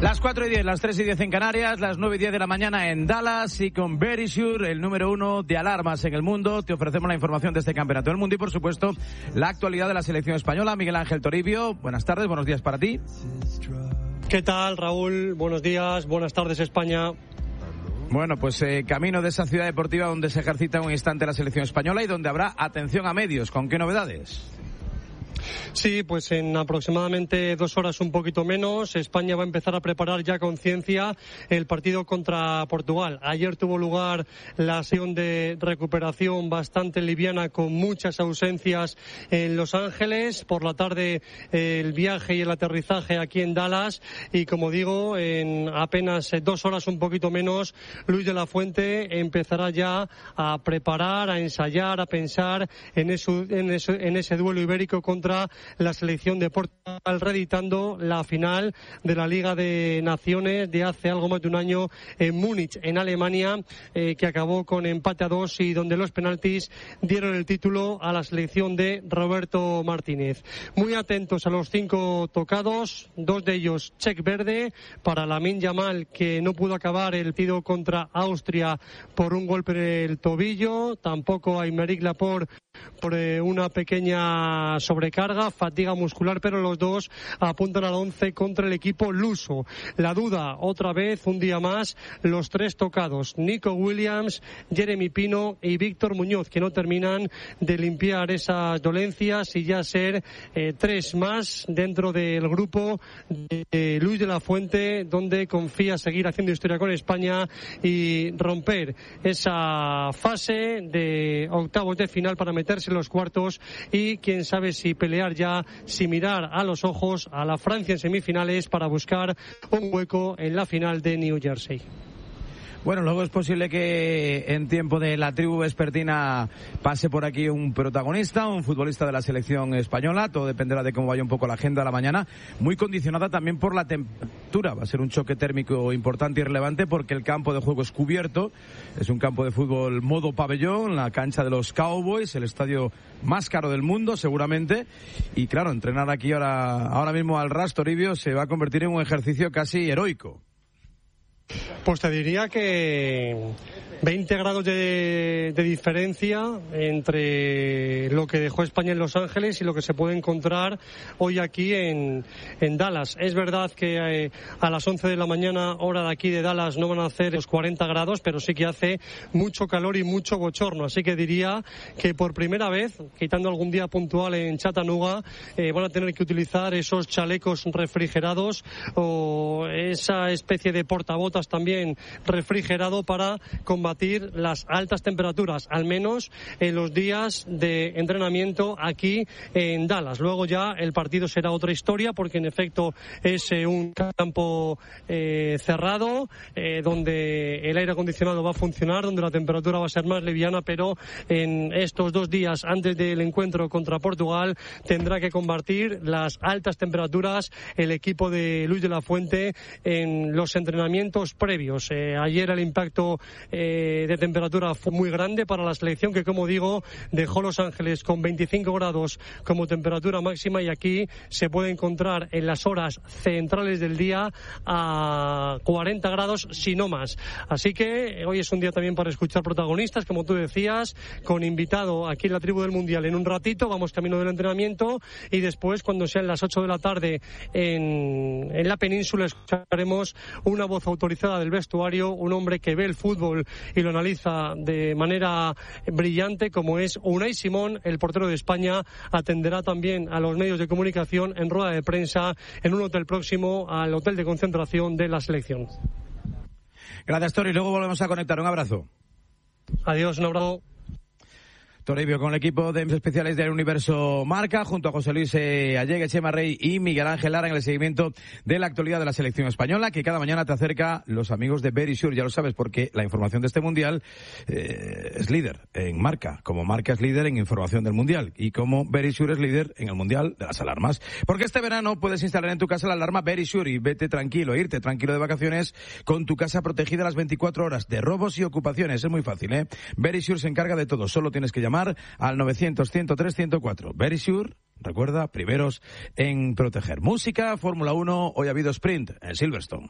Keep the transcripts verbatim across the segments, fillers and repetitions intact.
Las cuatro y diez, las tres y diez en Canarias, las nueve y diez de la mañana en Dallas, y con Verisure, el número uno de alarmas en el mundo, te ofrecemos la información de este campeonato del mundo y, por supuesto, la actualidad de la selección española. Miguel Ángel Toribio, buenas tardes, buenos días para ti. ¿Qué tal, Raúl? Buenos días, buenas tardes, España. Bueno, pues eh, camino de esa ciudad deportiva donde se ejercita un instante la selección española y donde habrá atención a medios. ¿Con qué novedades? Sí, pues en aproximadamente dos horas, un poquito menos, España va a empezar a preparar ya con ciencia el partido contra Portugal. Ayer tuvo lugar la sesión de recuperación bastante liviana, con muchas ausencias en Los Ángeles. Por la tarde el viaje y el aterrizaje aquí en Dallas, y como digo, en apenas dos horas, un poquito menos, Luis de la Fuente empezará ya a preparar, a ensayar, a pensar en, eso, en, eso, en ese duelo ibérico contra la selección de Portugal, reeditando la final de la Liga de Naciones de hace algo más de un año en Múnich, en Alemania, eh, que acabó con empate a dos y donde los penaltis dieron el título a la selección de Roberto Martínez. Muy atentos a los cinco tocados, dos de ellos check verde para Lamine Yamal, que no pudo acabar el partido contra Austria por un golpe en el tobillo, tampoco a Aymeric Laporte por eh, una pequeña sobrecarga, fatiga muscular, pero los dos apuntan al once contra el equipo luso. La duda, otra vez, un día más, los tres tocados, Nico Williams, Jeremy Pino y Víctor Muñoz, que no terminan de limpiar esas dolencias y ya ser eh, tres más dentro del grupo de eh, Luis de la Fuente, donde confía seguir haciendo historia con España y romper esa fase de octavos de final para meterse en los cuartos y quién sabe si pelear ya, si mirar a los ojos a la Francia en semifinales para buscar un hueco en la final de New Jersey. Bueno, luego es posible que en tiempo de la tribu vespertina pase por aquí un protagonista, un futbolista de la selección española. Todo dependerá de cómo vaya un poco la agenda de la mañana, muy condicionada también por la temperatura. Va a ser un choque térmico importante y relevante porque el campo de juego es cubierto. Es un campo de fútbol modo pabellón, la cancha de los Cowboys, el estadio más caro del mundo seguramente. Y claro, entrenar aquí ahora, ahora mismo al ras, Toribio, se va a convertir en un ejercicio casi heroico. Pues te diría que veinte grados de, de diferencia entre lo que dejó España en Los Ángeles y lo que se puede encontrar hoy aquí en, en Dallas. Es verdad que eh, a las once de la mañana, hora de aquí de Dallas, no van a hacer los cuarenta grados, pero sí que hace mucho calor y mucho bochorno. Así que diría que por primera vez, quitando algún día puntual en Chattanooga, eh, van a tener que utilizar esos chalecos refrigerados o esa especie de portabotas también refrigerado para combatir las altas temperaturas, al menos en los días de entrenamiento aquí en Dallas. Luego ya el partido será otra historia, porque en efecto es eh, un campo eh, cerrado, eh, donde el aire acondicionado va a funcionar, donde la temperatura va a ser más liviana, pero en estos dos días antes del encuentro contra Portugal tendrá que combatir las altas temperaturas el equipo de Luis de la Fuente en los entrenamientos previos. Eh, ayer el impacto eh, de temperatura fue muy grande para la selección, que, como digo, dejó Los Ángeles con veinticinco grados como temperatura máxima, y aquí se puede encontrar en las horas centrales del día a cuarenta grados, si no más. Así que hoy es un día también para escuchar protagonistas, como tú decías, con invitado aquí en la tribu del Mundial en un ratito. Vamos camino del entrenamiento y después, cuando sean las ocho de la tarde en, en la península, escucharemos una voz autorizada del vestuario, un hombre que ve el fútbol y lo analiza de manera brillante, como es Unai Simón, el portero de España. Atenderá también a los medios de comunicación en rueda de prensa en un hotel próximo al hotel de concentración de la selección. Gracias, Tori. Luego volvemos a conectar. Un abrazo. Adiós, un abrazo. Toribio con el equipo de especiales del Universo Marca, junto a José Luis eh, Allegue, Chema Rey y Miguel Ángel Lara, en el seguimiento de la actualidad de la selección española, que cada mañana te acerca los amigos de Verisure. Ya lo sabes, porque la información de este Mundial eh, es líder en Marca, como Marca es líder en información del Mundial, y como Verisure es líder en el Mundial de las alarmas. Porque este verano puedes instalar en tu casa la alarma Verisure y vete tranquilo, irte tranquilo de vacaciones con tu casa protegida las veinticuatro horas de robos y ocupaciones. Es muy fácil, ¿eh? Verisure se encarga de todo. Solo tienes que llamar al novecientos, ciento tres, ciento cuatro. Verisure Recuerda, primeros en proteger. Música, Fórmula uno, hoy ha habido sprint en Silverstone.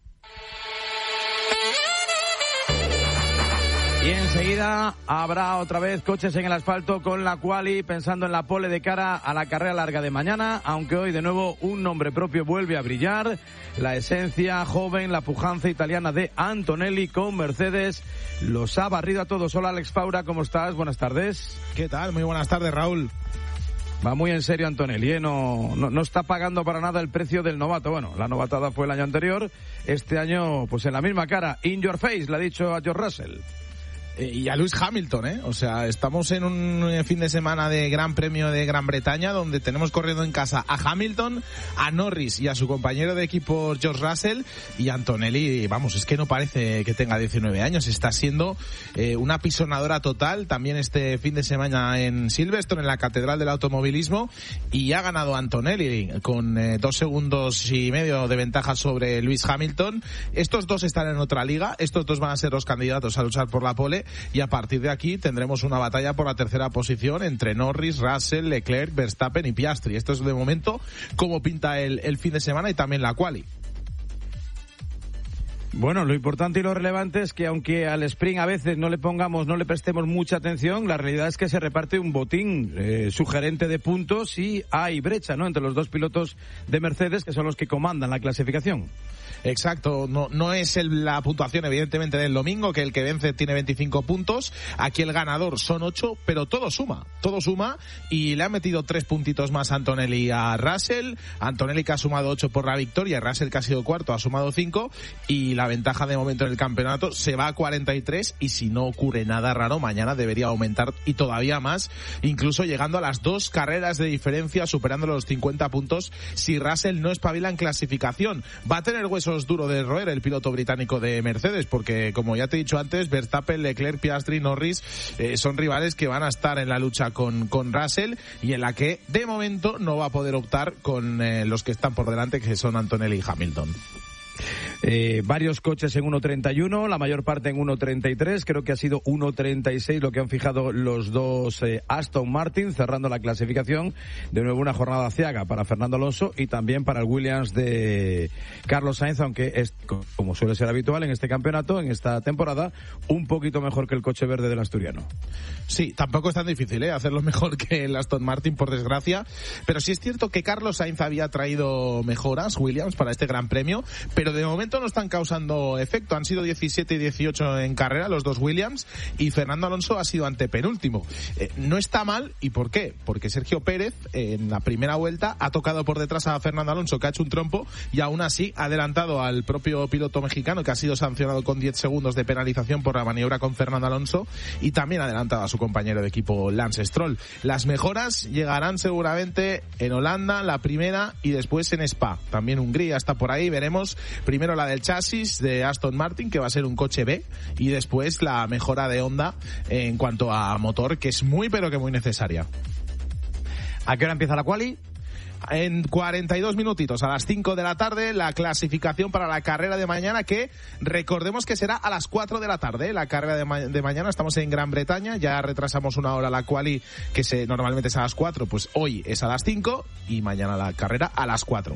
Y enseguida habrá otra vez coches en el asfalto con la quali, pensando en la pole de cara a la carrera larga de mañana, aunque hoy de nuevo un nombre propio vuelve a brillar, la esencia joven, la pujanza italiana de Antonelli con Mercedes, los ha barrido a todos. Hola Alex Faura, ¿cómo estás? Buenas tardes. ¿Qué tal? Muy buenas tardes, Raúl. Va muy en serio Antonelli, ¿eh? no, no, no está pagando para nada el precio del novato. Bueno, la novatada fue el año anterior, este año pues en la misma cara, in your face, le ha dicho a George Russell. Y a Lewis Hamilton, ¿eh? O sea, estamos en un fin de semana de Gran Premio de Gran Bretaña donde tenemos corriendo en casa a Hamilton, a Norris y a su compañero de equipo George Russell, y Antonelli, vamos, es que no parece que tenga diecinueve años, está siendo eh, una pisonadora total también este fin de semana en Silverstone, en la Catedral del Automovilismo, y ha ganado Antonelli con eh, dos segundos y medio de ventaja sobre Lewis Hamilton. Estos dos están en otra liga, estos dos van a ser los candidatos a luchar por la pole, y a partir de aquí tendremos una batalla por la tercera posición entre Norris, Russell, Leclerc, Verstappen y Piastri. Esto es de momento cómo pinta el, el fin de semana y también la quali. Bueno, lo importante y lo relevante es que aunque al sprint a veces no le pongamos, no le prestemos mucha atención, la realidad es que se reparte un botín eh, sugerente de puntos y hay brecha, ¿no?, entre los dos pilotos de Mercedes, que son los que comandan la clasificación. Exacto, no, no es el, la puntuación evidentemente del domingo, que el que vence tiene veinticinco puntos, aquí el ganador son ocho, pero todo suma, todo suma, y le han metido tres puntitos más a Antonelli a Russell, Antonelli que ha sumado ocho por la victoria, Russell que ha sido cuarto ha sumado cinco, y la ventaja de momento en el campeonato se va a cuarenta y tres, y si no ocurre nada raro, mañana debería aumentar y todavía más, incluso llegando a las dos carreras de diferencia, superando los cincuenta puntos, si Russell no espabila en clasificación. Va a tener huesos duro de roer el piloto británico de Mercedes, porque como ya te he dicho antes, Verstappen, Leclerc, Piastri, Norris eh, son rivales que van a estar en la lucha con, con Russell, y en la que de momento no va a poder optar con eh, los que están por delante, que son Antonelli y Hamilton. Eh, varios coches en uno treinta y uno, la mayor parte en uno treinta y tres, creo que ha sido uno treinta y seis lo que han fijado los dos eh, Aston Martin, cerrando la clasificación. De nuevo una jornada ciaga para Fernando Alonso y también para el Williams de Carlos Sainz, aunque es, como suele ser habitual en este campeonato, en esta temporada, un poquito mejor que el coche verde del asturiano. Sí, tampoco es tan difícil, ¿eh?, hacerlo mejor que el Aston Martin, por desgracia, pero sí es cierto que Carlos Sainz había traído mejoras, Williams, para este Gran Premio, pero de momento no están causando efecto. Han sido diecisiete y dieciocho en carrera los dos Williams, y Fernando Alonso ha sido antepenúltimo. Eh, no está mal, ¿y por qué? Porque Sergio Pérez eh, en la primera vuelta ha tocado por detrás a Fernando Alonso, que ha hecho un trompo, y aún así ha adelantado al propio piloto mexicano, que ha sido sancionado con diez segundos de penalización por la maniobra con Fernando Alonso, y también ha adelantado a su compañero de equipo Lance Stroll. Las mejoras llegarán seguramente en Holanda, la primera, y después en Spa. También Hungría está por ahí, veremos. Primero la del chasis de Aston Martin, que va a ser un coche B, y después la mejora de Honda en cuanto a motor, que es muy pero que muy necesaria. ¿A qué hora empieza la quali? En cuarenta y dos minutitos, a las cinco de la tarde, la clasificación para la carrera de mañana, que recordemos que será a las cuatro de la tarde, la carrera de, ma- de mañana. Estamos en Gran Bretaña, ya retrasamos una hora la quali, que se, normalmente es a las cuatro, pues hoy es a las cinco, y mañana la carrera a las cuatro.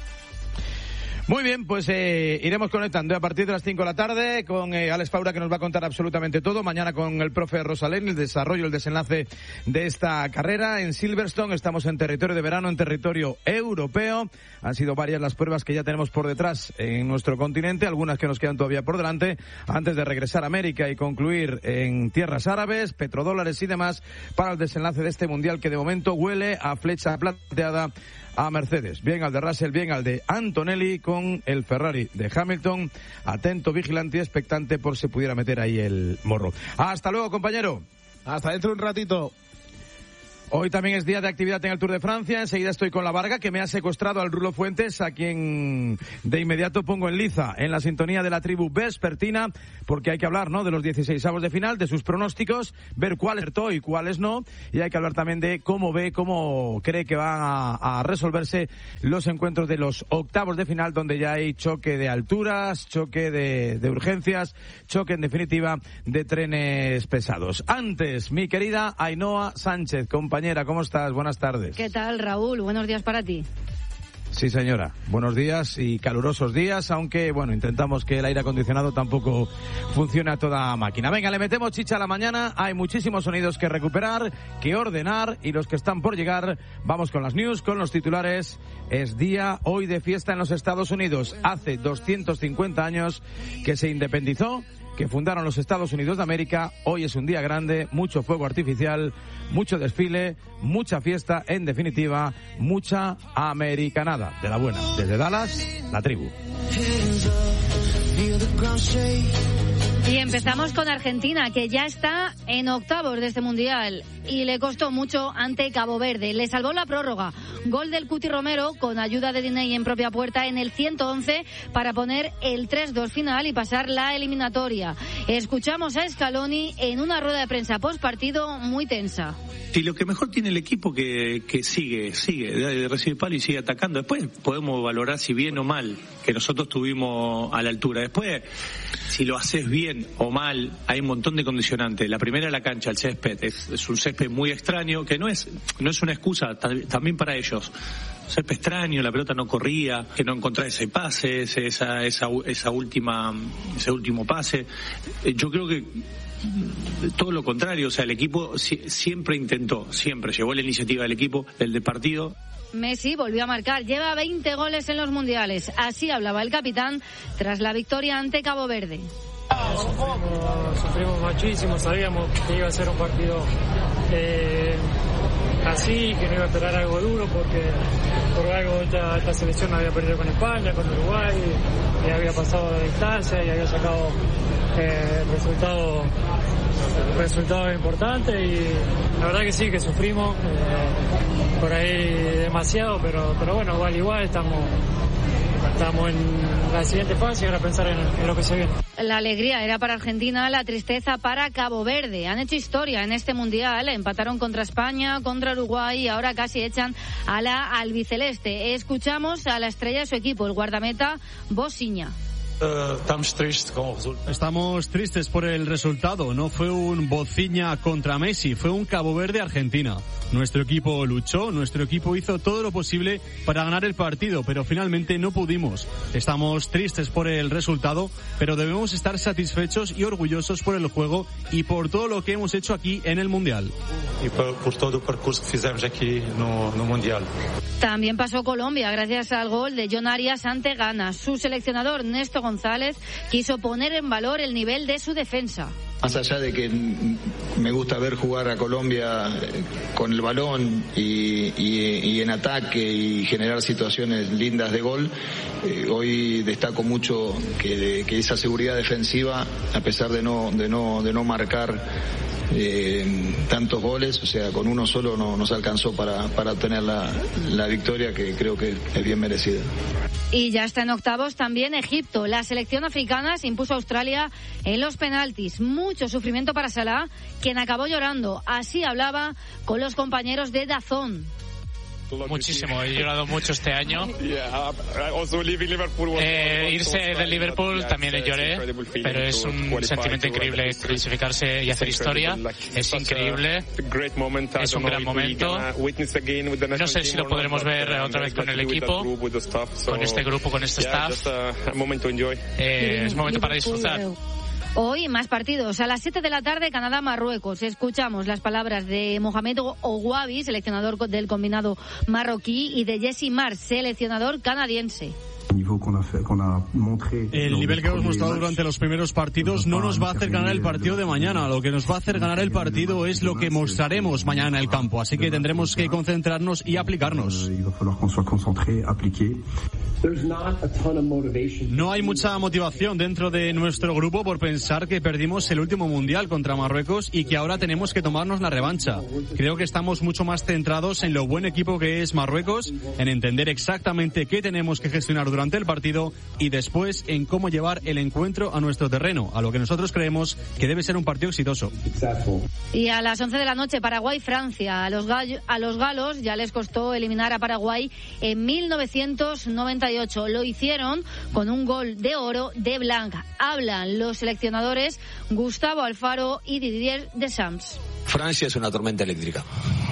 Muy bien, pues eh, iremos conectando a partir de las cinco de la tarde con eh, Alex Faura, que nos va a contar absolutamente todo. Mañana con el profe Rosalén, el desarrollo, el desenlace de esta carrera en Silverstone. Estamos en territorio de verano, en territorio europeo. Han sido varias las pruebas que ya tenemos por detrás en nuestro continente, algunas que nos quedan todavía por delante, antes de regresar a América y concluir en tierras árabes, petrodólares y demás, para el desenlace de este mundial que de momento huele a flecha plateada a Mercedes. Bien al de Russell, bien al de Antonelli, con el Ferrari de Hamilton atento, vigilante y expectante por si pudiera meter ahí el morro. Hasta luego, compañero. Hasta dentro de un ratito. Hoy también es día de actividad en el Tour de Francia. Enseguida estoy con la Varga, que me ha secuestrado al Rulo Fuentes, a quien de inmediato pongo en liza en la sintonía de la tribu vespertina, porque hay que hablar, ¿no?, de los dieciseisavos de final, de sus pronósticos, ver cuáles acertó y cuáles no, y hay que hablar también de cómo ve, cómo cree que van a, a resolverse los encuentros de los octavos de final, donde ya hay choque de alturas, choque de, de urgencias, choque en definitiva de trenes pesados. Antes, mi querida Ainhoa Sánchez, compañera compañera, ¿cómo estás? Buenas tardes. ¿Qué tal, Raúl? Buenos días para ti. Sí, señora. Buenos días y calurosos días, aunque, bueno, intentamos que el aire acondicionado tampoco funcione a toda máquina. Venga, le metemos chicha a la mañana. Hay muchísimos sonidos que recuperar, que ordenar, y los que están por llegar, vamos con las news, con los titulares. Es día hoy de fiesta en los Estados Unidos. Hace doscientos cincuenta años que se independizó, que fundaron los Estados Unidos de América. Hoy es un día grande, mucho fuego artificial, mucho desfile, mucha fiesta, en definitiva, mucha americanada de la buena. Desde Dallas, la tribu. Y empezamos con Argentina, que ya está en octavos de este Mundial y le costó mucho ante Cabo Verde. Le salvó la prórroga. Gol del Cuti Romero con ayuda de Diney en propia puerta en el ciento once para poner el tres dos final y pasar la eliminatoria. Escuchamos a Scaloni en una rueda de prensa post partido muy tensa. Y lo que mejor tiene el equipo que, que sigue, sigue, recibe palo y sigue atacando. Después podemos valorar si bien o mal, que nosotros estuvimos a la altura. Después, si lo haces bien o mal, hay un montón de condicionantes. La primera, la cancha, el césped. Es, es un césped muy extraño, que no es, no es una excusa, también para ellos. Césped extraño, la pelota no corría, que no encontraba ese pase, ese, esa, esa, esa última, ese último pase. Yo creo que todo lo contrario, o sea, el equipo siempre intentó, siempre llevó la iniciativa del equipo, del de partido. Messi volvió a marcar, lleva veinte goles en los mundiales. Así hablaba el capitán tras la victoria ante Cabo Verde. Sufrimos, sufrimos muchísimo, sabíamos que iba a ser un partido eh, así, que no iba a esperar algo duro, porque por algo esta, esta selección había perdido con España, con Uruguay, y, y había pasado de distancia y había sacado eh, resultados resultados importantes, y la verdad que sí, que sufrimos eh, por ahí demasiado, pero pero bueno, igual igual estamos Estamos en la siguiente fase y ahora pensar en, en lo que se viene. La alegría era para Argentina, la tristeza para Cabo Verde. Han hecho historia en este Mundial, empataron contra España, contra Uruguay y ahora casi echan a la albiceleste. Escuchamos a la estrella de su equipo, el guardameta Bosiña. Estamos tristes por el resultado. No fue un Bociña contra Messi, fue un Cabo Verde-Argentina. Nuestro equipo luchó, nuestro equipo hizo todo lo posible para ganar el partido, pero finalmente no pudimos. Estamos tristes por el resultado, pero debemos estar satisfechos y orgullosos por el juego y por todo lo que hemos hecho aquí en el Mundial. Y por, por todo el percurso que hicimos aquí no, no Mundial. También pasó Colombia gracias al gol de John Arias ante Ghana. Su seleccionador Néstor González quiso poner en valor el nivel de su defensa. Más allá de que me gusta ver jugar a Colombia con el balón y, y, y en ataque y generar situaciones lindas de gol, eh, hoy destaco mucho que, que esa seguridad defensiva, a pesar de no, de no, de no marcar eh, tantos goles, o sea, con uno solo no nos alcanzó para, para obtener la, la victoria, que creo que es bien merecida. Y ya está en octavos también Egipto. La selección africana se impuso a Australia en los penaltis. Mucho sufrimiento para Salah, quien acabó llorando. Así hablaba con los compañeros de DAZN. Muchísimo, he llorado mucho este año. Eh, irse del Liverpool también lloré, pero es un sentimiento increíble clasificarse y hacer historia. Es increíble, es un gran momento. No sé si lo podremos ver otra vez con el equipo, con este grupo, con este staff. Eh, es momento para disfrutar. Hoy más partidos. A las siete de la tarde, Canadá-Marruecos. Escuchamos las palabras de Mohamed Ouabi, seleccionador del combinado marroquí, y de Jesse Marsch, seleccionador canadiense. El nivel que hemos mostrado durante los primeros partidos no nos va a hacer ganar el partido de mañana. Lo que nos va a hacer ganar el partido es lo que mostraremos mañana en el campo. Así que tendremos que concentrarnos y aplicarnos. No hay mucha motivación dentro de nuestro grupo por pensar que perdimos el último mundial contra Marruecos y que ahora tenemos que tomarnos la revancha. Creo que estamos mucho más centrados en lo buen equipo que es Marruecos, en entender exactamente qué tenemos que gestionar durante el partido y después en cómo llevar el encuentro a nuestro terreno, a lo que nosotros creemos que debe ser un partido exitoso. Y a las once de la noche, Paraguay-Francia. A los, gallo, a los galos ya les costó eliminar a Paraguay en mil novecientos noventa y ocho. Lo hicieron con un gol de oro de Blanc. Hablan los seleccionadores Gustavo Alfaro y Didier Deschamps. Francia es una tormenta eléctrica.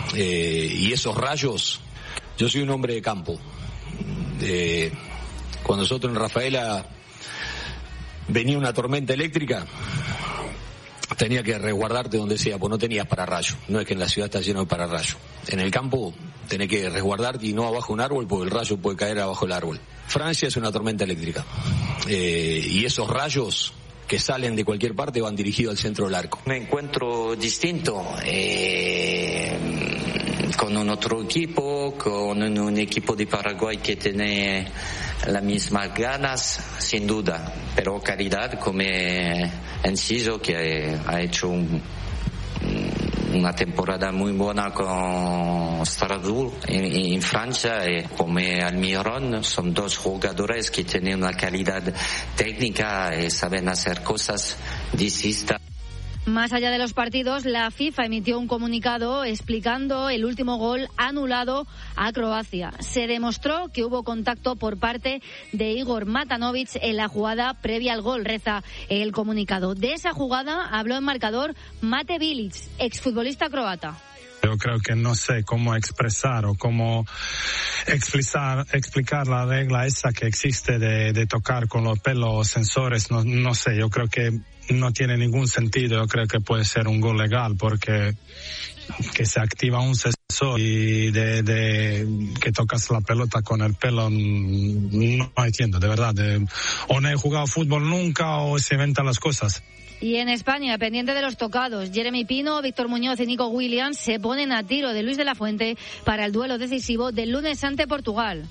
Eh, y esos rayos, yo soy un hombre de campo. Eh, cuando nosotros en Rafaela venía una tormenta eléctrica, tenía que resguardarte donde sea, pues no tenías pararrayo. No es que en la ciudad está lleno de pararrayo. En el campo tenés que resguardarte y no abajo un árbol, porque el rayo puede caer abajo el árbol. Francia es una tormenta eléctrica. Eh, y esos rayos que salen de cualquier parte van dirigidos al centro del arco. Me encuentro distinto. Eh... con un otro equipo, con un, un equipo de Paraguay que tiene las mismas ganas, sin duda, pero Caridad como Enciso, que ha hecho un, una temporada muy buena con Strasbourg en, en Francia, y como Almirón, son dos jugadores que tienen una calidad técnica y saben hacer cosas distintas. Más allá de los partidos, la FIFA emitió un comunicado explicando el último gol anulado a Croacia. Se demostró que hubo contacto por parte de Igor Matanovic en la jugada previa al gol, reza el comunicado. De esa jugada habló en marcador Mate Bilic, exfutbolista croata. Yo creo que no sé cómo expresar o cómo explicar, explicar la regla esa que existe de, de tocar con los pelos sensores. No, no sé, yo creo que no tiene ningún sentido. Yo creo que puede ser un gol legal porque que se activa un sensor y de, de que tocas la pelota con el pelo, no entiendo, de verdad. De, o no he jugado fútbol nunca o se inventan las cosas. Y en España, pendiente de los tocados, Jeremy Pino, Víctor Muñoz y Nico Williams se ponen a tiro de Luis de la Fuente para el duelo decisivo del lunes ante Portugal.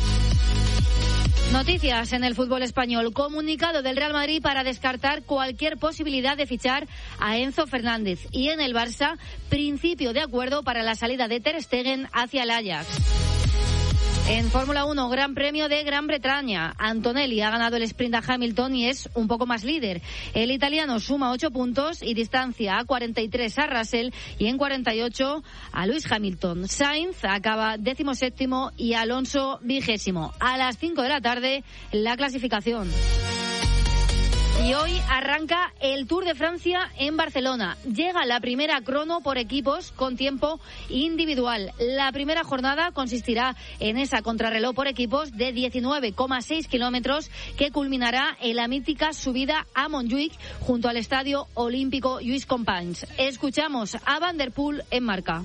Noticias en el fútbol español. Comunicado del Real Madrid para descartar cualquier posibilidad de fichar a Enzo Fernández. Y en el Barça, principio de acuerdo para la salida de Ter Stegen hacia el Ajax. En Fórmula uno, Gran Premio de Gran Bretaña. Antonelli ha ganado el sprint a Hamilton y es un poco más líder. El italiano suma ocho puntos y distancia a cuarenta y tres a Russell y en cuarenta y ocho a Lewis Hamilton. Sainz acaba decimoséptimo y Alonso vigésimo. A las cinco de la tarde, la clasificación. Y hoy arranca el Tour de Francia en Barcelona. Llega la primera crono por equipos con tiempo individual. La primera jornada consistirá en esa contrarreloj por equipos de diecinueve coma seis kilómetros que culminará en la mítica subida a Montjuïc junto al Estadio Olímpico Lluís Companys. Escuchamos a Van der Poel en Marca.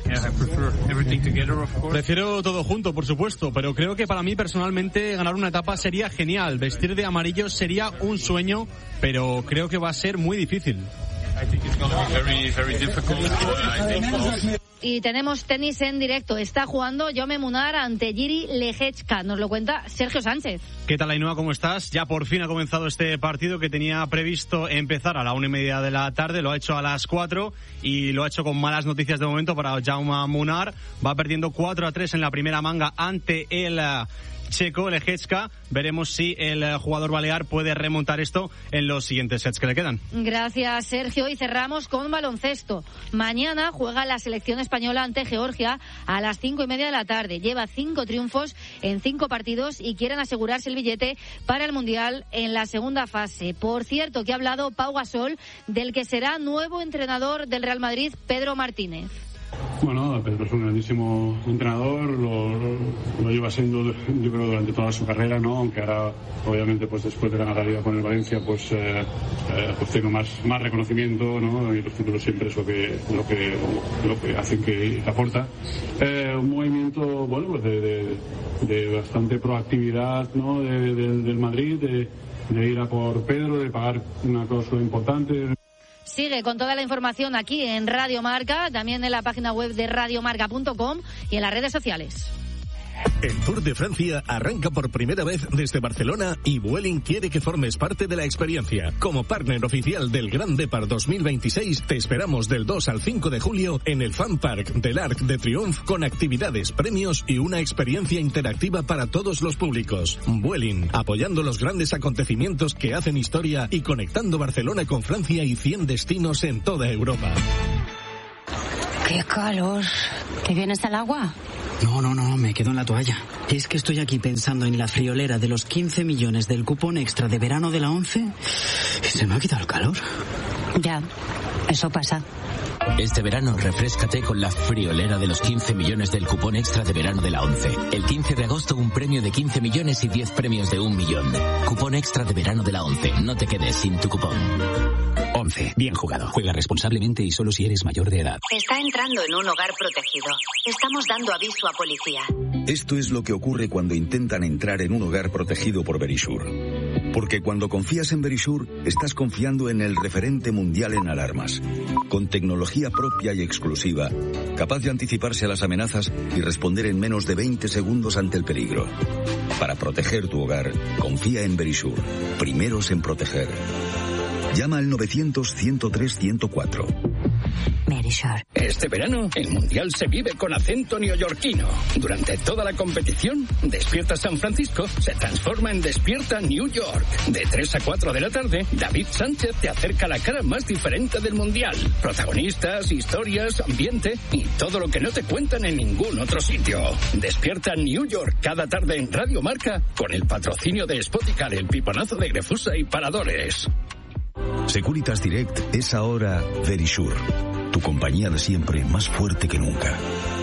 Prefiero todo junto, por supuesto, pero creo que para mí personalmente ganar una etapa sería genial. Vestir de amarillo sería un sueño, pero creo que va a ser muy difícil. Y tenemos tenis en directo. Está jugando Jaume Munar ante Jiri Lehecka. Nos lo cuenta Sergio Sánchez. ¿Qué tal, Ainhoa? ¿Cómo estás? Ya por fin ha comenzado este partido que tenía previsto empezar a la una y media de la tarde. Lo ha hecho a las cuatro y lo ha hecho con malas noticias de momento para Jaume Munar. Va perdiendo cuatro a tres en la primera manga ante el checo Lehecka. Veremos si el jugador balear puede remontar esto en los siguientes sets que le quedan. Gracias, Sergio. Y cerramos con baloncesto. Mañana juega la selección española ante Georgia a las cinco y media de la tarde. Lleva cinco triunfos en cinco partidos y quieren asegurarse el billete para el Mundial en la segunda fase. Por cierto, que ha hablado Pau Gasol, del que será nuevo entrenador del Real Madrid, Pedro Martínez. Bueno, Pedro es un grandísimo entrenador, lo, lo, lo lleva siendo, yo creo, durante toda su carrera, ¿no? Aunque ahora, obviamente, pues después de ganar la Liga con el Valencia, pues, eh, eh, pues tengo más, más reconocimiento, ¿no? Y los títulos siempre es lo que, lo que, lo que hacen que aporta. Eh, un movimiento, bueno, pues de, de, de bastante proactividad, ¿no? De, de, del Madrid, de, de ir a por Pedro, de pagar una cláusula importante. Sigue con toda la información aquí en Radio Marca, también en la página web de radiomarca punto com y en las redes sociales. El Tour de Francia arranca por primera vez desde Barcelona y Vueling quiere que formes parte de la experiencia. Como partner oficial del Grand Depart dos mil veintiséis, te esperamos del dos al cinco de julio en el Fan Park del Arc de Triomphe con actividades, premios y una experiencia interactiva para todos los públicos. Vueling, apoyando los grandes acontecimientos que hacen historia y conectando Barcelona con Francia y cien destinos en toda Europa. ¡Qué calor! ¿Te vienes al agua? No, no, no, me quedo en la toalla. Es que estoy aquí pensando en la friolera de los quince millones del cupón extra de verano de la ONCE y se me ha quitado el calor. Ya, eso pasa. Este verano refréscate con la friolera de los quince millones del cupón extra de verano de la ONCE. El quince de agosto un premio de quince millones y diez premios de un millón. Cupón extra de verano de la ONCE. No te quedes sin tu cupón. ONCE. Bien jugado. Juega responsablemente y solo si eres mayor de edad. Está entrando en un hogar protegido. Estamos dando aviso a policía. Esto es lo que ocurre cuando intentan entrar en un hogar protegido por Verisure. Porque cuando confías en Verisure, estás confiando en el referente mundial en alarmas. Con tecnología propia y exclusiva, capaz de anticiparse a las amenazas y responder en menos de veinte segundos ante el peligro. Para proteger tu hogar, confía en Verisure. Primeros en proteger. Llama al novecientos, ciento tres, ciento cuatro. Verisure. Este verano, el Mundial se vive con acento neoyorquino. Durante toda la competición, Despierta San Francisco se transforma en Despierta New York. De tres a cuatro de la tarde, David Sánchez te acerca la cara más diferente del Mundial. Protagonistas, historias, ambiente y todo lo que no te cuentan en ningún otro sitio. Despierta New York cada tarde en Radio Marca con el patrocinio de Spoticar, el piponazo de Grefusa y Paradores. Securitas Direct es ahora Verisure. Tu compañía de siempre, más fuerte que nunca.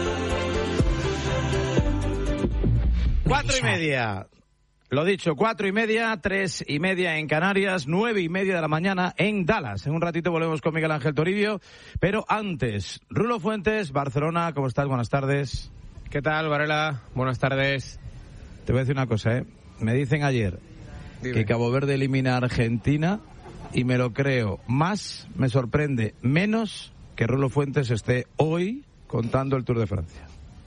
Cuatro y media. Lo dicho, cuatro y media, tres y media en Canarias, nueve y media de la mañana en Dallas. En un ratito volvemos con Miguel Ángel Toribio, pero antes, Rulo Fuentes, Barcelona, ¿cómo estás? Buenas tardes. ¿Qué tal, Varela? Buenas tardes. Te voy a decir una cosa, ¿eh? Me dicen ayer Dime. que Cabo Verde elimina a Argentina y me lo creo. Más, me sorprende, menos que Rulo Fuentes esté hoy contando el Tour de Francia.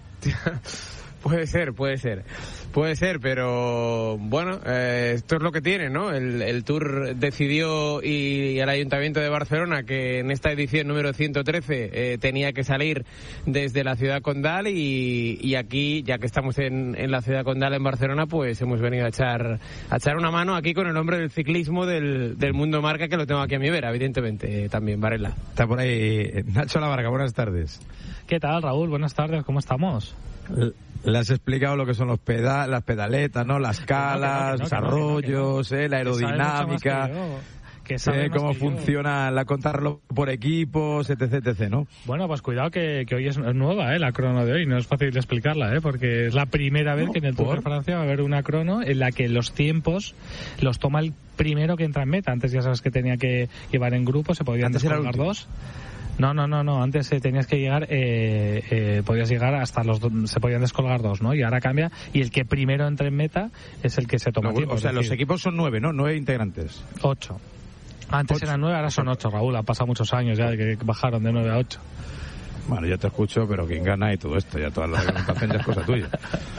Puede ser, puede ser. Puede ser, pero bueno, eh, esto es lo que tiene, ¿no? El, el Tour decidió y, y el Ayuntamiento de Barcelona que en esta edición número ciento trece eh, tenía que salir desde la ciudad condal y, y aquí, ya que estamos en, en la ciudad condal en Barcelona, pues hemos venido a echar a echar una mano aquí con el nombre del ciclismo del, del mundo marca, que lo tengo aquí a mi vera, evidentemente, eh, también, Varela. Está por ahí Nacho Lavarga, buenas tardes. ¿Qué tal, Raúl? Buenas tardes, ¿cómo estamos? Le has explicado lo que son los peda las pedaletas, ¿no? Las calas, los arroyos, eh, la aerodinámica, que que eh, cómo funciona yo. la contarlo por equipos, etc, etc, ¿no? Bueno, pues cuidado que, que hoy es nueva, ¿eh? La crono de hoy, no es fácil de explicarla, ¿eh? Porque es la primera vez no, que en el Tour de Francia va a haber una crono en la que los tiempos los toma el primero que entra en meta. Antes ya sabes que tenía que llevar en grupo, se podían descolgar dos. No, no, no, no. Antes eh, tenías que llegar, eh, eh, podías llegar hasta los, do- se podían descolgar dos, ¿no? Y ahora cambia y el que primero entre en meta es el que se toma no, tiempo. O sea, los equipos son nueve, ¿no? Nueve integrantes. Ocho. Antes ocho. Eran nueve, ahora son ocho, Raúl. Han pasado muchos años ya que bajaron de nueve a ocho. Bueno, yo te escucho, pero quién gana y todo esto, ya todas las reglamentaciones ya es cosa tuya.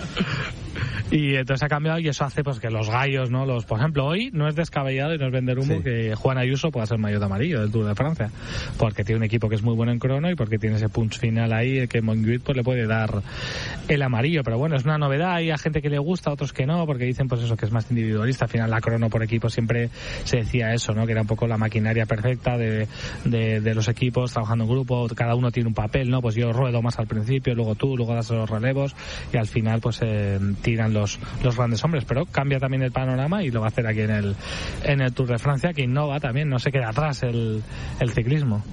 Y entonces ha cambiado y eso hace pues que los gallos, ¿no? Los, por ejemplo, hoy no es descabellado y no es vender humo sí. que Juan Ayuso pueda ser maillot amarillo del Tour de Francia, porque tiene un equipo que es muy bueno en crono y porque tiene ese punch final ahí que Monguit pues le puede dar el amarillo. Pero bueno, es una novedad, hay a gente que le gusta, a otros que no, porque dicen pues eso, que es más individualista. Al final la crono por equipo siempre se decía eso, ¿no? Que era un poco la maquinaria perfecta de, de, de los equipos trabajando en grupo, cada uno tiene un papel, ¿no? Pues yo ruedo más al principio, luego tú, luego das los relevos y al final pues eh, tiran los los grandes hombres, pero cambia también el panorama y lo va a hacer aquí en el en el Tour de Francia, que innova también, no se queda atrás el, el ciclismo.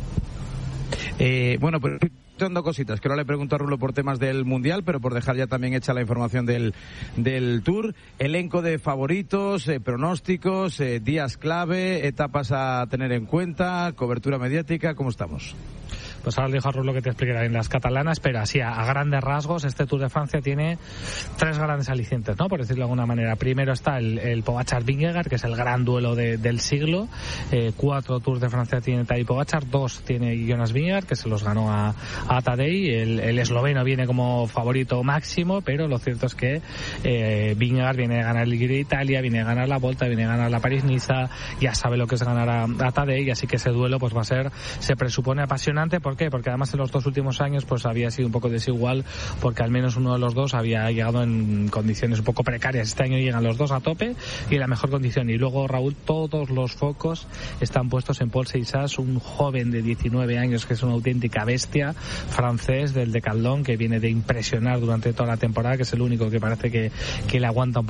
Eh, bueno, pues son dos cositas que no le pregunto a Rulo por temas del Mundial, pero por dejar ya también hecha la información del, del Tour. Elenco de favoritos, eh, pronósticos, eh, días clave, etapas a tener en cuenta, cobertura mediática, ¿cómo estamos? Pues ahora le dejo a Rulo que te explicará en las catalanas, pero así a, a grandes rasgos este Tour de Francia tiene tres grandes alicientes, ¿no? Por decirlo de alguna manera. Primero está el, el Pogačar-Vingegaard, que es el gran duelo de, del siglo. Eh, cuatro Tours de Francia tiene Tadej Pogačar, dos tiene Jonas Vingegaard, que se los ganó a, a Tadej. El, el esloveno viene como favorito máximo, pero lo cierto es que eh, Vingegaard viene a ganar el Giro de Italia, viene a ganar la Volta, viene a ganar la París-Niza, ya sabe lo que es ganar a, a Tadej, así que ese duelo pues va a ser, se presupone apasionante. ¿Por qué? Porque además en los dos últimos años pues había sido un poco desigual, porque al menos uno de los dos había llegado en condiciones un poco precarias. Este año llegan los dos a tope y en la mejor condición. Y luego, Raúl, todos los focos están puestos en Paul Seixas, un joven de diecinueve años que es una auténtica bestia, francés del Decathlon, que viene de impresionar durante toda la temporada, que es el único que parece que, que le aguanta un poco